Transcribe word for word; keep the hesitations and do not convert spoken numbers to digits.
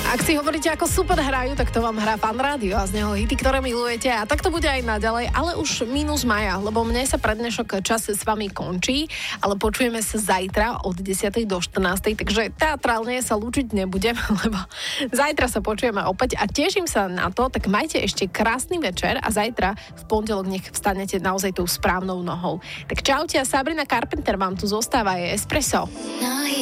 Ak si hovoríte, ako super hrajú, tak to vám hrá Fan Rádio a z neho hity, ktoré milujete. A tak to bude aj naďalej, ale už minus maja, lebo mne sa prednešok čas s vami končí, ale počujeme sa zajtra od desiatej do štrnástej, takže teatrálne sa lúčiť nebudem, lebo zajtra sa počujeme opäť a teším sa na to, tak majte ešte krásny večer a zajtra v pondelok nech vstanete naozaj tou správnou nohou. Tak čaute a Sabrina Carpenter vám tu zostáva, je Espresso.